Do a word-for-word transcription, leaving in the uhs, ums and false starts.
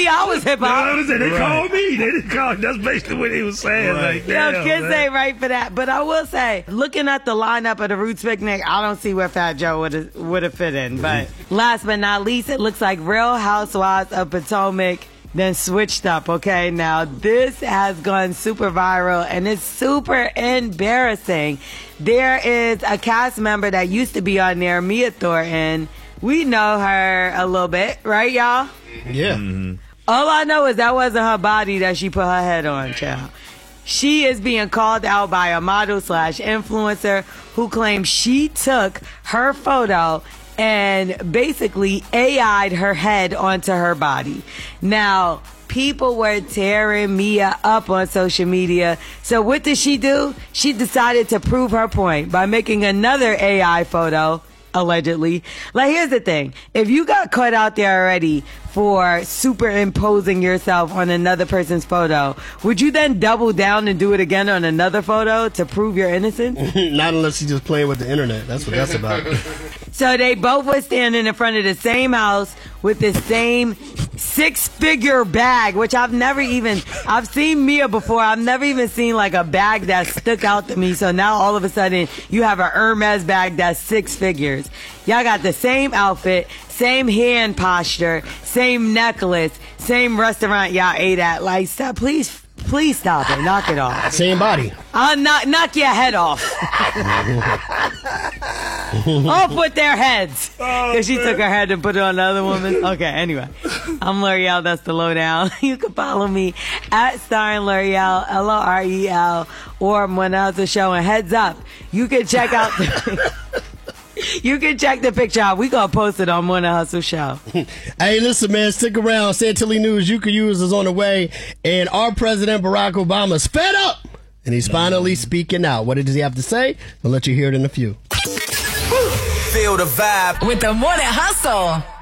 me I was hip hop. No, they right. called me. They didn't call. That's basically what he was saying. Right. Like, damn, Yo, kids ain't right for that. But I will say, looking at the lineup of the Roots picnic, I don't see where Fat Joe would would have fit in. But last but not least, it looks like Real Housewives of Potomac then switched up. Okay, now this has gone super viral and it's super embarrassing. There is a cast member that used to be on there, Mia Thornton. We know her a little bit, right, y'all? Yeah. Mm-hmm. All I know is that wasn't her body that she put her head on, child. She is being called out by a model slash influencer who claims she took her photo and basically A I'd her head onto her body. Now, people were tearing Mia up on social media. So what did she do? She decided to prove her point by making another A I photo, allegedly. Like, here's the thing. If you got caught out there already for superimposing yourself on another person's photo, would you then double down and do it again on another photo to prove your innocence? Not unless you're just playing with the internet. That's what that's about. So they both were standing in front of the same house with the same six-figure bag, which I've never even, I've seen Mia before. I've never even seen like a bag that stuck out to me. So now all of a sudden you have a Hermes bag that's six figures. Y'all got the same outfit, same hand posture, same necklace, same restaurant y'all ate at. Like, stop, please. Please stop it. Knock it off. Same body. I'll knock, knock your head off. Off with their heads. Because oh, she took her head and put it on the other woman. Okay, anyway. I'm L'Oreal. That's the lowdown. You can follow me at Starring L'Oreal, L O R E L, or When Else is Showing. Heads up. You can check out the... You can check the picture out. We gonna post it on Morning Hustle Show. Hey, listen, man, stick around. Santilli News you can use is on the way. And our President Barack Obama's fed up. And he's finally speaking out. What does he have to say? I'll let you hear it in a few. Feel the vibe with the Morning Hustle.